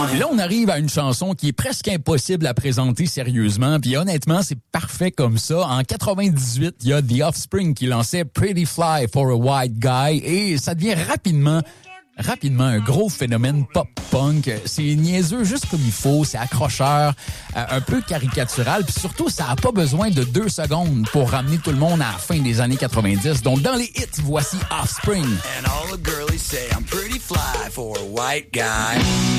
Et là, on arrive à une chanson qui est presque impossible à présenter sérieusement. Puis honnêtement, c'est parfait comme ça. En 98, il y a The Offspring qui lançait Pretty Fly for a White Guy. Et ça devient rapidement un gros phénomène pop-punk. C'est niaiseux juste comme il faut, c'est accrocheur, un peu caricatural, puis surtout, ça a pas besoin de 2 secondes pour ramener tout le monde à la fin des années 90. Donc, dans les hits, voici Offspring. And all the girlies say I'm pretty fly for a white guy.